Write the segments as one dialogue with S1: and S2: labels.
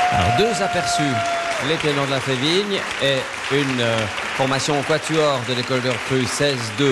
S1: Alors, deux aperçus. Les Ténors de la Frévigne et une formation quatuor de l'école de recrues 16-2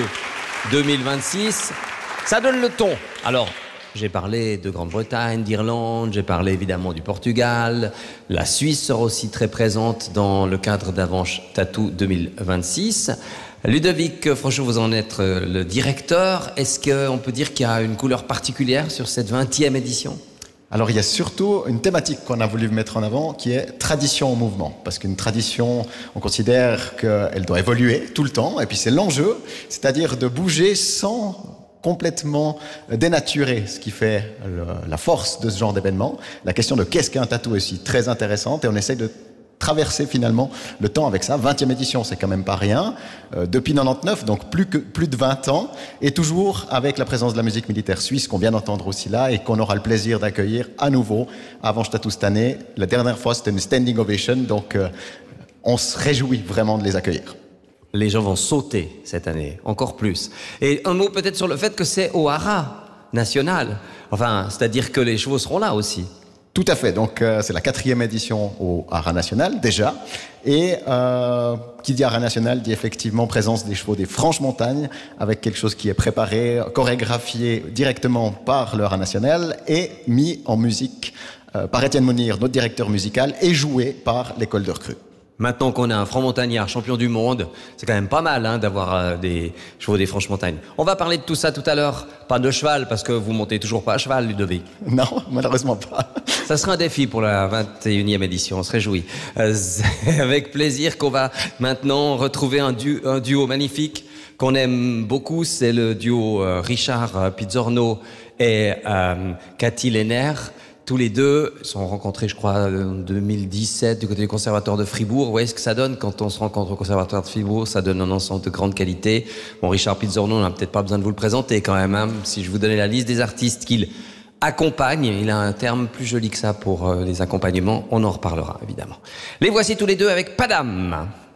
S1: 2026. Ça donne le ton. Alors, j'ai parlé de Grande-Bretagne, d'Irlande, j'ai parlé évidemment du Portugal. La Suisse sera aussi très présente dans le cadre d'Avanche Tattoo 2026. Ludovic Frochot, vous en êtes le directeur. Est-ce qu'on peut dire qu'il y a une couleur particulière sur cette 20e édition ?
S2: Alors il y a surtout une thématique qu'on a voulu mettre en avant qui est tradition en mouvement. Parce qu'une tradition, on considère qu'elle doit évoluer tout le temps. Et puis c'est l'enjeu, c'est-à-dire de bouger sans complètement dénaturer ce qui fait la force de ce genre d'événement. La question de qu'est-ce qu'un tatou est aussi très intéressante et on essaye de traverser finalement le temps avec ça. 20e édition, c'est quand même pas rien. Depuis 99, donc plus de 20 ans, et toujours avec la présence de la musique militaire suisse qu'on vient d'entendre aussi là et qu'on aura le plaisir d'accueillir à nouveau à Avanche Tattoo cette année. La dernière fois, c'était une standing ovation, donc on se réjouit vraiment de les accueillir.
S1: Les gens vont sauter cette année, encore plus. Et un mot peut-être sur le fait que c'est au Hara national. Enfin, c'est-à-dire que les chevaux seront là aussi.
S2: Tout à fait, donc c'est la 4e édition au Haras National déjà, et qui dit Haras National dit effectivement présence des chevaux des Franches-Montagnes, avec quelque chose qui est préparé, chorégraphié directement par le Haras National et mis en musique par Étienne Monir, notre directeur musical, et joué par l'école de recrues.
S1: Maintenant qu'on a un franc-montagnard champion du monde, c'est quand même pas mal d'avoir des chevaux des Franches-Montagnes. On va parler de tout ça tout à l'heure, pas de cheval, parce que vous montez toujours pas à cheval, Ludovic.
S2: Non, malheureusement pas.
S1: Ça sera un défi pour la 21e édition, on se réjouit. C'est avec plaisir qu'on va maintenant retrouver un duo magnifique qu'on aime beaucoup, c'est le duo Richard Pizzorno et Cathy Lenner. Tous les deux sont rencontrés, je crois, en 2017 du côté du Conservatoire de Fribourg. Vous voyez ce que ça donne quand on se rencontre au Conservatoire de Fribourg? Ça donne un ensemble de grande qualité. Bon, Richard Pizzorno, on n'a peut-être pas besoin de vous le présenter quand même. Si je vous donnais la liste des artistes qu'il accompagne, il a un terme plus joli que ça pour les accompagnements. On en reparlera, évidemment. Les voici tous les deux avec Padam.